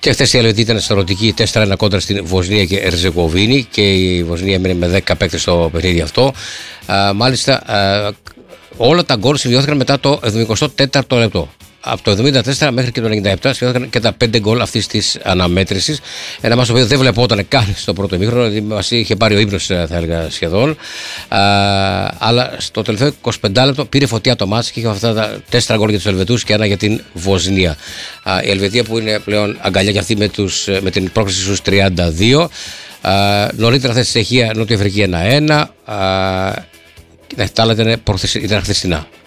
Και χθες η Ελβετία ήταν σταρωτική 4-1 κόντρα στην Βοσνία και Ερζεγοβίνη και η Βοσνία έμεινε με 10 παίκτες στο παιχνίδι αυτό. Μάλιστα, όλα τα γκολ σημειώθηκαν μετά το 74ο λεπτό. Από το 74 μέχρι και το 97 σημειώθηκαν και τα 5 γκολ αυτής της αναμέτρησης. Ένα μάτς το οποίο δεν βλεπόταν καν στο πρώτο ημίχρονο, δηλαδή μας είχε πάρει ο ύπνος, θα έλεγα σχεδόν. Αλλά στο τελευταίο 25 λεπτό πήρε φωτιά το μάτς και είχε αυτά τα 4 γκολ για τους Ελβετούς και 1 για την Βοσνία. Η Ελβετία που είναι πλέον αγκαλιά και αυτή με την πρόκριση στους 32. Νωρίτερα θέση στη Τσεχία, Νότια Αφρική 1-1. Τα άλλα ήταν χθεσινά.